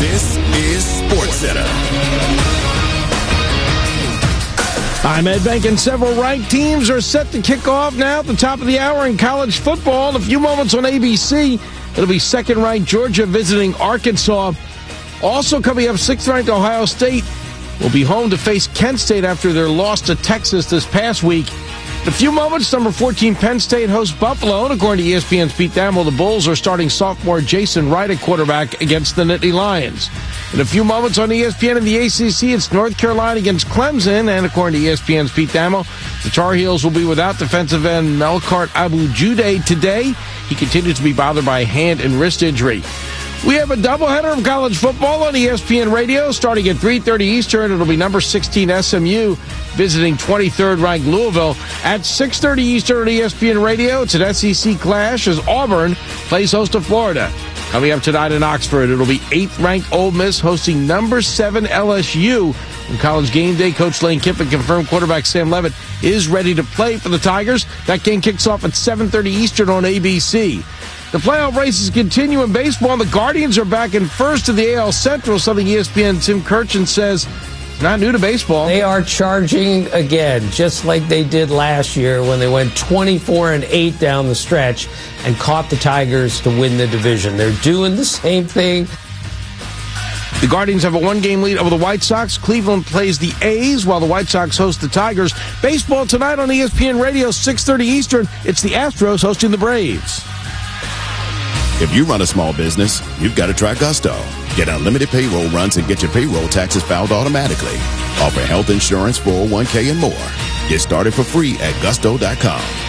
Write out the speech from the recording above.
This is SportsCenter. I'm Ed Bank, and several ranked teams are set to kick off now at the top of the hour in college football. In a few moments on ABC, it'll be second-ranked Georgia visiting Arkansas. Also coming up, sixth-ranked Ohio State will be home to face Kent State after their loss to Texas this past week. In a few moments, number 14 Penn State hosts Buffalo, and according to ESPN's Pete Thamel, the Bulls are starting sophomore Jason Wright at quarterback against the Nittany Lions. In a few moments on ESPN and the ACC, it's North Carolina against Clemson, and according to ESPN's Pete Thamel, the Tar Heels will be without defensive end Melkart Abu-Jude today. He continues to be bothered by a hand and wrist injury. We have a doubleheader of college football on ESPN Radio starting at 3:30 Eastern. It'll be number 16 SMU visiting 23rd ranked Louisville. At 6:30 Eastern on ESPN Radio, it's an SEC clash as Auburn plays host to Florida. Coming up tonight in Oxford, it'll be 8th ranked Ole Miss hosting number 7 LSU. On College Game Day, Coach Lane Kiffin confirmed quarterback Sam Leavitt is ready to play for the Tigers. That game kicks off at 7:30 Eastern on ABC. The playoff races continue in baseball, and the Guardians are back in first in the AL Central, something ESPN Tim Kirchin says is not new to baseball. They are charging again, just like they did last year when they went 24-8 down the stretch and caught the Tigers to win the division. They're doing the same thing. The Guardians have a one-game lead over the White Sox. Cleveland plays the A's while the White Sox host the Tigers. Baseball tonight on ESPN Radio, 6:30 Eastern. It's the Astros hosting the Braves. If you run a small business, you've got to try Gusto. Get unlimited payroll runs and get your payroll taxes filed automatically. Offer health insurance, 401k, and more. Get started for free at gusto.com.